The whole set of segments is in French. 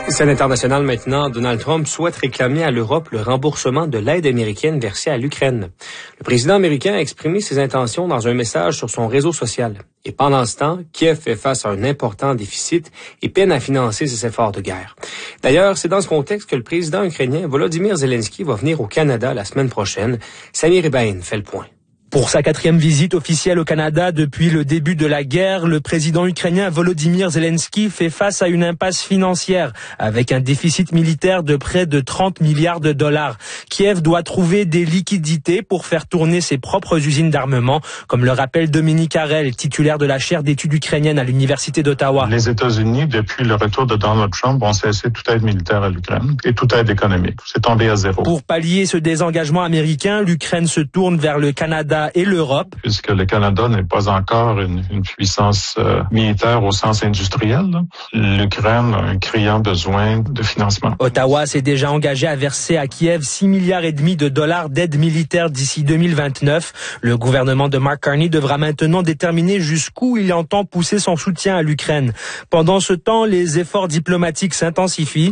Scène internationale maintenant, Donald Trump souhaite réclamer à l'Europe le remboursement de l'aide américaine versée à l'Ukraine. Le président américain a exprimé ses intentions dans un message sur son réseau social. Et pendant ce temps, Kiev fait face à un important déficit et peine à financer ses efforts de guerre. D'ailleurs, c'est dans ce contexte que le président ukrainien Volodymyr Zelensky va venir au Canada la semaine prochaine. Samir Ebaïn fait le point. Pour sa 4e visite officielle au Canada depuis le début de la guerre, le président ukrainien Volodymyr Zelensky fait face à une impasse financière avec un déficit militaire de près de 30 milliards de dollars. Kiev doit trouver des liquidités pour faire tourner ses propres usines d'armement, comme le rappelle Dominique Harel, titulaire de la chaire d'études ukrainiennes à l'Université d'Ottawa. Les États-Unis, depuis le retour de Donald Trump, ont cessé toute aide militaire à l'Ukraine et toute aide économique. C'est tombé à zéro. Pour pallier ce désengagement américain, l'Ukraine se tourne vers le Canada et l'Europe. Puisque le Canada n'est pas encore une puissance militaire au sens industriel, l'Ukraine a un criant besoin de financement. Ottawa s'est déjà engagé à verser à Kiev 6 milliards et demi de dollars d'aide militaire d'ici 2029. Le gouvernement de Mark Carney devra maintenant déterminer jusqu'où il entend pousser son soutien à l'Ukraine. Pendant ce temps, les efforts diplomatiques s'intensifient.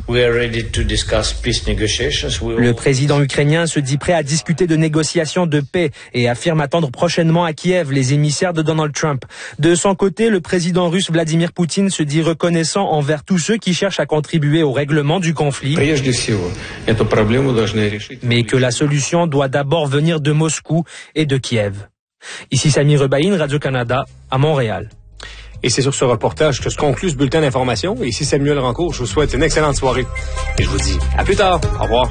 Le président ukrainien se dit prêt à discuter de négociations de paix et affirme attendre prochainement à Kiev les émissaires de Donald Trump. De son côté, le président russe Vladimir Poutine se dit reconnaissant envers tous ceux qui cherchent à contribuer au règlement du conflit, mais que la solution doit d'abord venir de Moscou et de Kiev. Ici Samir Ebaïn, Radio-Canada, à Montréal. Et c'est sur ce reportage que se conclut ce bulletin d'information. Et ici Samuel Rancourt, je vous souhaite une excellente soirée. Et je vous dis à plus tard. Au revoir.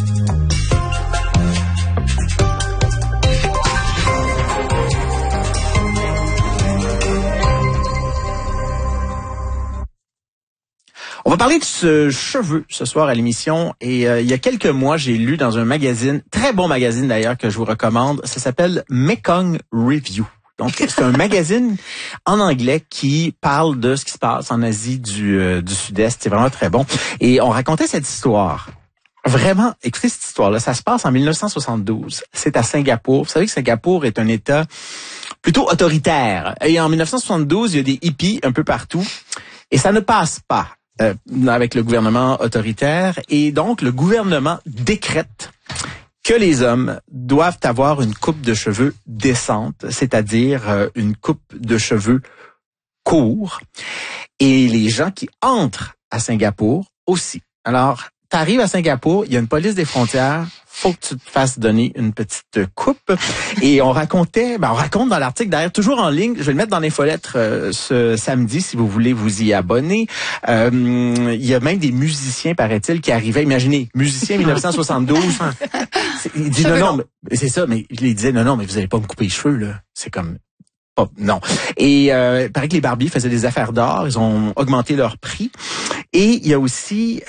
On va parler de ce cheveu ce soir à l'émission et il y a quelques mois, j'ai lu dans un magazine, très bon magazine d'ailleurs que je vous recommande, ça s'appelle Mekong Review. Donc c'est un magazine en anglais qui parle de ce qui se passe en Asie du Sud-Est, c'est vraiment très bon. Et on racontait cette histoire. Vraiment, écoutez cette histoire-là, ça se passe en 1972. C'est à Singapour. Vous savez que Singapour est un État plutôt autoritaire. Et en 1972, il y a des hippies un peu partout et ça ne passe pas. Avec le gouvernement autoritaire, et donc le gouvernement décrète que les hommes doivent avoir une coupe de cheveux décente, c'est-à-dire une coupe de cheveux courts, et les gens qui entrent à Singapour aussi. Alors, t'arrives à Singapour, il y a une police des frontières, faut que tu te fasses donner une petite coupe. Et on raconte dans l'article derrière, toujours en ligne, je vais le mettre dans l'infolettre ce samedi si vous voulez vous y abonner. Il y a même des musiciens, paraît-il, qui arrivaient. Imaginez, musicien 1972. Il dit non, mais c'est ça, mais il disait non, mais vous allez pas me couper les cheveux, là. C'est comme... Oh, non. Et il paraît que les barbiers faisaient des affaires d'or, ils ont augmenté leur prix. Et il y a aussi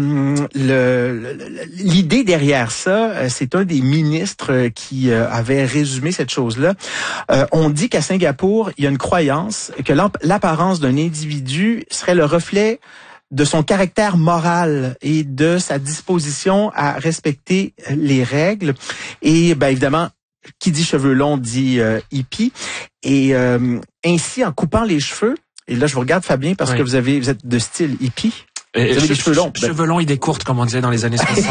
l'idée derrière ça, c'est un des ministres qui avait résumé cette chose-là. On dit qu'à Singapour, il y a une croyance que l'apparence d'un individu serait le reflet de son caractère moral et de sa disposition à respecter les règles. Et ben évidemment, qui dit cheveux longs dit hippie. Et ainsi, en coupant les cheveux, et là je vous regarde Fabien parce que vous êtes de style hippie. Vous avez des cheveux longs. Cheveux longs, idées courtes, comme on disait dans les années 60.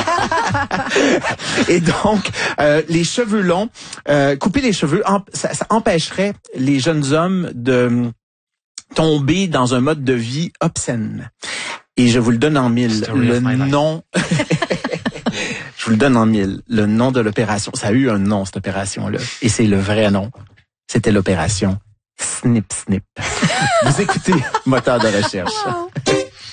Et donc, les cheveux longs, couper les cheveux, ça empêcherait les jeunes hommes de tomber dans un mode de vie obscène. Et je vous le donne en mille. Le nom... Je vous le donne en mille. Le nom de l'opération. Ça a eu un nom, cette opération-là. Et c'est le vrai nom. C'était l'opération Snip Snip. Vous écoutez Moteur de recherche.